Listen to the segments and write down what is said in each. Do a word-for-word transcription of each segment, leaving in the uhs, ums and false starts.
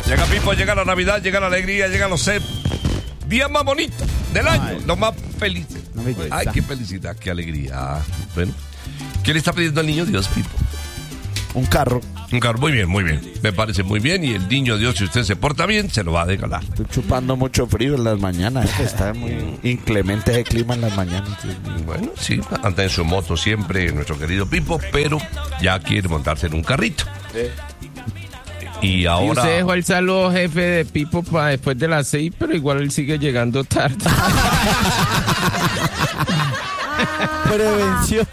Llega Pipo, llega la Navidad, llega la alegría, llegan los set. Días más bonitos del año, Ay. los más felices. Ay, qué felicidad, qué alegría. Bueno, ¿qué le está pidiendo al niño Dios, Pipo? Un carro. Un carro, muy bien, muy bien. Me parece muy bien. Y el niño Dios, si usted se porta bien, se lo va a regalar. Estoy chupando mucho frío en las mañanas. ¿eh? Está muy inclemente el clima en las mañanas. Bueno, sí, anda en su moto siempre nuestro querido Pipo, pero ya quiere montarse en un carrito. Sí. Y ahora... Y usted dejó el saludo jefe de Pipo para después de las seis, pero igual él sigue llegando tarde. Prevención.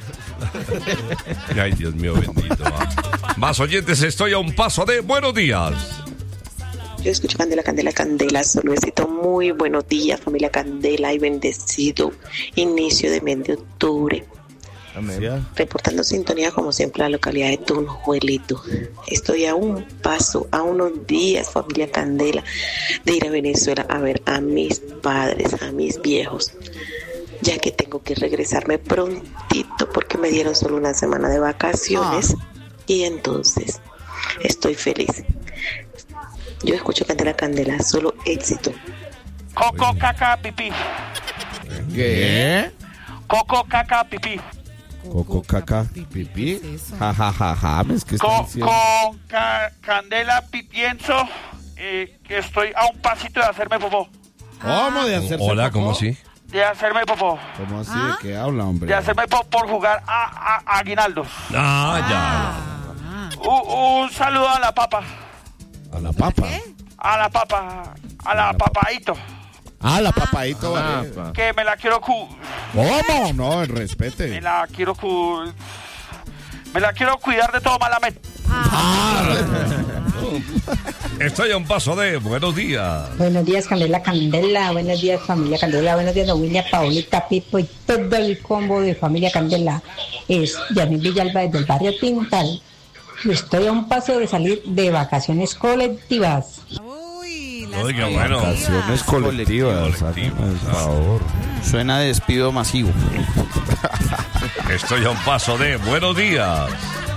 Ay, Dios mío, bendito. ¿Va? Más oyentes, estoy a un paso de buenos días. Yo escucho Candela, Candela, Candela. Solo necesito muy buenos días, familia Candela, y bendecido inicio de mes de octubre. Amén. Reportando sintonía como siempre a la localidad de Tunjuelito. Estoy a un paso, a unos días, familia Candela, de ir a Venezuela a ver a mis padres, a mis viejos, ya que tengo que regresarme prontito porque me dieron solo una semana de vacaciones. Ah. Y entonces estoy feliz. Yo escucho Candela, Candela, solo éxito. Coco, caca, pipí. ¿Qué? Coco, caca, pipí. Coco, caca, pipí. Ja, ja, ja, ja. Es que con con ca Candela, pienso eh, que estoy a un pasito de hacerme popó. ¿Cómo de hacerse Hola, popó? ¿cómo así? De hacerme popó. ¿Cómo así? ¿Ah? ¿De qué habla, hombre? De hacerme popó por jugar a, a, a aguinaldos. Ah, ya. Ah. Un, un saludo a la papa. ¿A la papa? ¿Qué? A la papa. A la, la papaito. Ah, la papaito, ah, vale. Pa. Que me la quiero cu... ¿Cómo? No, respete. Me la quiero cu... Me la quiero cuidar de todo malamente. Ah. Estoy a un paso de buenos días. Buenos días, Candela, Candela. Buenos días, familia Candela. Buenos días, don William, Paulita, Pipo y todo el combo de familia Candela. Es Yamil Villalba desde el barrio Tintal. Estoy a un paso de salir de vacaciones colectivas. Oiga, bueno. Vacaciones colectivas, colectivas, por favor. Suena a despido masivo. Estoy a un paso de buenos días.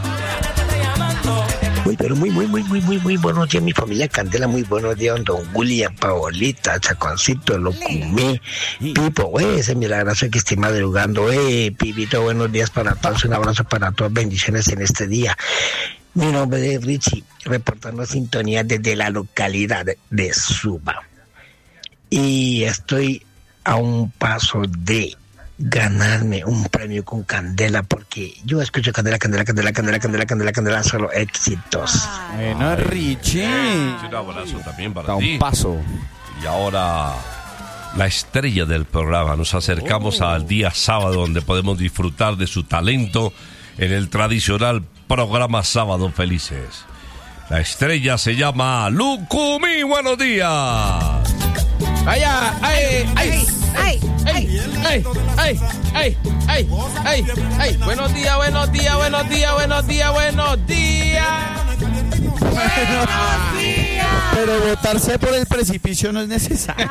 Muy, pero muy, muy, muy, muy, muy, muy buenos días, mi familia Candela. Muy buenos días, don William, Paolita, Chaconcito, Locumé, Pipo, güey, ese milagroso que estoy madrugando, eh, Pipito, buenos días para todos, un abrazo para todos, bendiciones en este día. Mi nombre es Richie, reportando sintonía desde la localidad de Suba. Y estoy a un paso de ganarme un premio con Candela, porque yo escucho Candela, Candela, Candela, Candela, Candela, Candela, Candela, solo éxitos. Bueno, Richie. Un abrazo también para a ti. Un paso. Y ahora, la estrella del programa. Nos acercamos oh. al día sábado, donde podemos disfrutar de su talento en el tradicional programa Sábado Felices. La estrella se llama Lucumí. Buenos días. Vaya, ay, ay, ay, ay, ay, ay, ay, ay, ay, ay. Buenos días, buenos días, buenos días, buenos días, buenos días. Buenos días. Pero botarse por el precipicio no es necesario.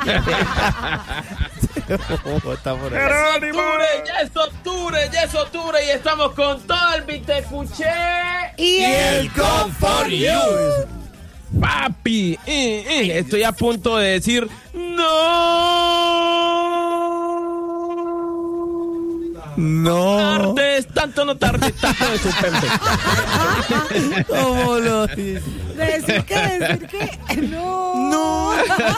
Octubre, ya es octubre, ya es octubre y estamos con todo el Vitecuché y, y el Comfort You. Papi, eh, eh, estoy a punto de decir no. No. Tardes, tanto no tardes, tanto de su ¿Cómo lo dices? ¿Decir qué? ¿Decir qué? No. No.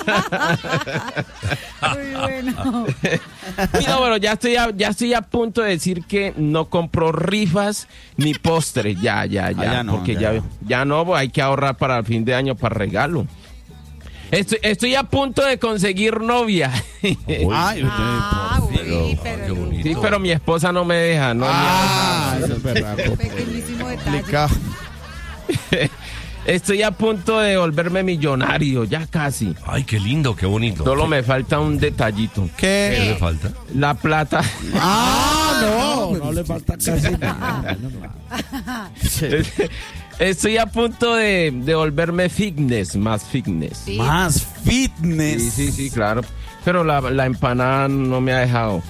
Muy bueno. Mira, bueno, ya estoy, a, ya estoy a punto de decir que no compro rifas ni postres. Ya, ya, ya. Ah, ya no, porque ya, ya, ya no, pues hay que ahorrar para el fin de año para regalo. Estoy, estoy a punto de conseguir novia. Uy, Ay, ah, por uy, pero, qué bonito. Sí, pero mi esposa no me deja. No, ah, eso es verdad. Pequeñísimo detalle. Estoy a punto de volverme millonario, ya casi. Ay, qué lindo, qué bonito. Solo me falta un detallito. ¿Qué? ¿Qué le falta? La plata. Ah, no, no le falta casi nada. Estoy a punto de, de volverme fitness, más fitness. ¿Sí? Más fitness. Sí, sí, sí, claro. Pero la, la empanada no me ha dejado.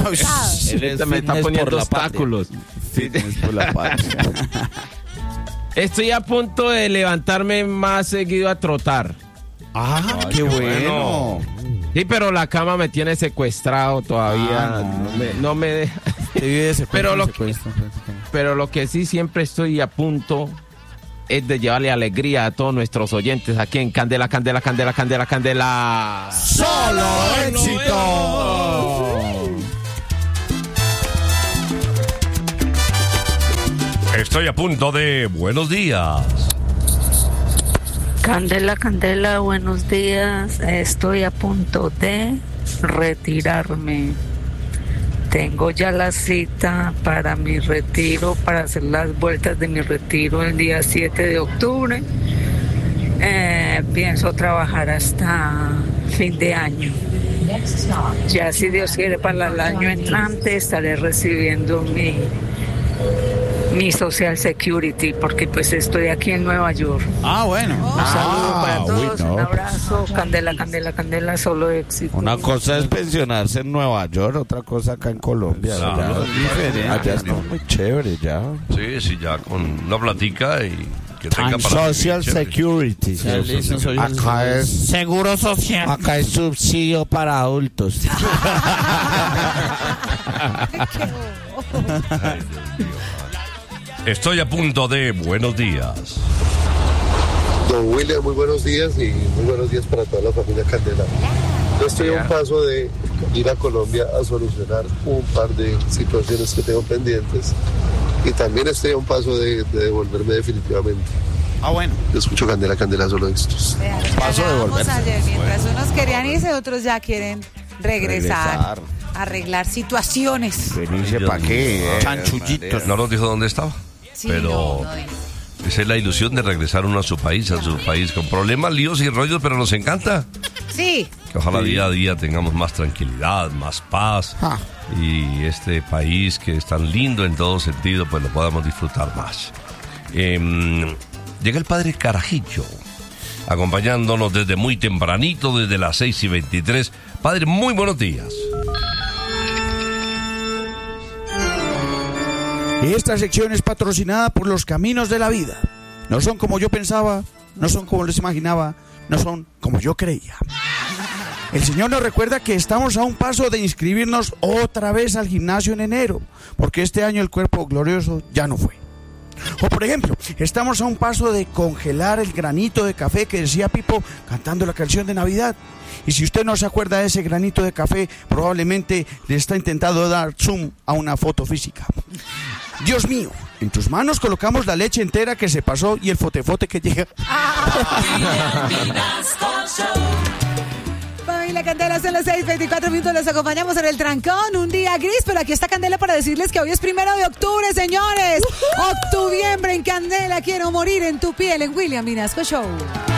Eres me está poniendo obstáculos. Fitness por la patria. Estoy a punto de levantarme más seguido a trotar. Ah, Ay, qué, qué bueno. bueno. Sí, pero la cama me tiene secuestrado todavía. Ah, no. no me, no me deja. pero, lo que, pero lo que sí siempre estoy a punto es de llevarle alegría a todos nuestros oyentes aquí en Candela, Candela, Candela, Candela, Candela. ¡Solo éxito! Estoy a punto de buenos días. Candela, Candela, buenos días. Estoy a punto de retirarme. Tengo ya la cita para mi retiro, para hacer las vueltas de mi retiro el día siete de octubre. Eh, pienso trabajar hasta fin de año. Ya si Dios quiere para el año entrante estaré recibiendo mi... mi Social Security, porque pues estoy aquí en Nueva York. Ah, bueno. Un saludo ah, para todos, uy, no. un abrazo, Candela, Candela, Candela, solo éxito. Una cosa es pensionarse en Nueva York, otra cosa acá en Colombia. Claro, ya, allá está muy chévere, ya. Sí, sí, ya con una platica y que tenga And para Social Security. Sí, sí, sí, sí. Acá es seguro social. Acá es subsidio para adultos. Ay, Dios mío. Estoy a punto de buenos días. Don William, muy buenos días y muy buenos días para toda la familia Candela. Yo estoy a un paso de ir a Colombia a solucionar un par de situaciones que tengo pendientes y también estoy a un paso de, de devolverme definitivamente. Ah, bueno. Yo escucho Candela, Candela, solo éxitos. Paso de devolverse. Ayer, mientras bueno. unos querían irse, otros ya quieren regresar. regresar. Arreglar situaciones. Venirse para qué, eh, chanchullitos. No nos dijo dónde estaba. Sí, pero no, no. esa es la ilusión de regresar uno a su país, a su país con problemas, líos y rollos, pero nos encanta. Sí. Que ojalá sí. día a día tengamos más tranquilidad, más paz ah. y este país que es tan lindo en todo sentido, pues lo podamos disfrutar más. Eh, llega el padre Carajillo, acompañándonos desde muy tempranito, desde las seis y veintitrés. Padre, muy buenos días. Esta sección es patrocinada por los caminos de la vida. No son como yo pensaba, no son como les imaginaba, no son como yo creía. El Señor nos recuerda que estamos a un paso de inscribirnos otra vez al gimnasio en enero, porque este año el cuerpo glorioso ya no fue. O por ejemplo, estamos a un paso de congelar el granito de café que decía Pipo cantando la canción de Navidad. Y si usted no se acuerda de ese granito de café, probablemente le está intentando dar zoom a una foto física. Dios mío, en tus manos colocamos la leche entera que se pasó y el fotefote que llega. Familia Candela, son las seis veinticuatro minutos, los acompañamos en el trancón, un día gris, pero aquí está Candela para decirles que hoy es primero de octubre, señores. Uh-huh. Octubiembre en Candela, quiero morir en tu piel, en William Vinasco Show.